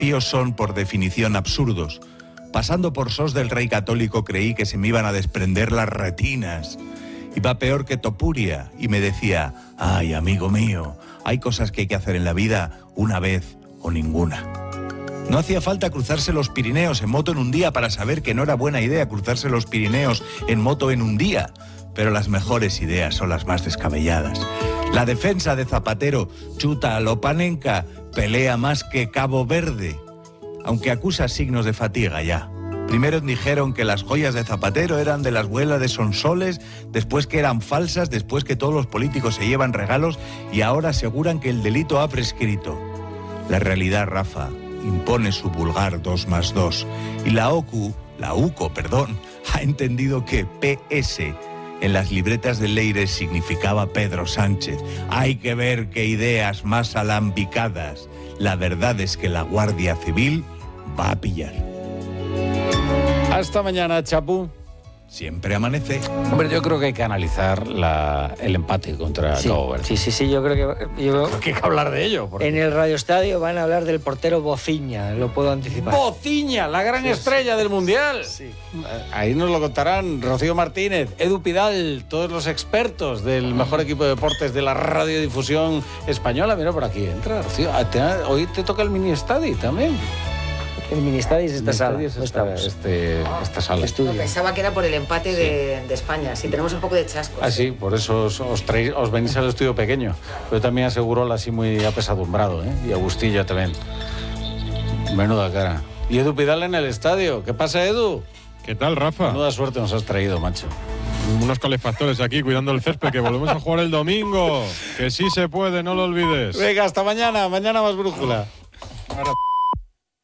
píos son, por definición, absurdos. Pasando por sos del rey católico creí que se me iban a desprender las retinas. Iba peor que Topuria y me decía, ay, amigo mío, hay cosas que hay que hacer en la vida una vez o ninguna. No hacía falta cruzarse los Pirineos en moto en un día para saber que no era buena idea cruzarse los Pirineos en moto en un día, pero las mejores ideas son las más descabelladas. La defensa de Zapatero, chuta a Lopanenka, pelea más que Cabo Verde, aunque acusa signos de fatiga ya. Primero dijeron que las joyas de Zapatero eran de las abuelas de Sonsoles, después que eran falsas, después que todos los políticos se llevan regalos y ahora aseguran que el delito ha prescrito. La realidad, Rafa, impone su vulgar 2 más 2 y la UCO, ha entendido que PS en las libretas de Leire significaba Pedro Sánchez. Hay que ver qué ideas más alambicadas. La verdad es que la Guardia Civil va a pillar. Hasta mañana, Chapu. Siempre amanece. Hombre, yo creo que hay que analizar el empate contra Cabo Verde. Sí, yo creo que... Hay que hablar de ello. En el Radio Estadio van a hablar del portero Bociña, lo puedo anticipar. ¡Bociña, la gran estrella del Mundial! Sí. Ahí nos lo contarán Rocío Martínez, Edu Pidal, todos los expertos del mejor equipo de deportes de la radiodifusión española. Mira, por aquí entra, Rocío. Hoy te toca el mini estadio también. El Ministadi es esta sala. Esta sala. No, pensaba que era por el empate de España. Si tenemos un poco de chasco. Ah, sí, por eso os venís al estudio pequeño. Pero también aseguró así muy apesadumbrado, ¿eh? Y Agustillo también. Menuda cara. Y Edu Pidal en el estadio. ¿Qué pasa, Edu? ¿Qué tal, Rafa? Menuda suerte nos has traído, macho. Unos calefactores aquí cuidando el césped, que volvemos a jugar el domingo. Que sí se puede, no lo olvides. Venga, hasta mañana. Mañana más brújula. Ahora.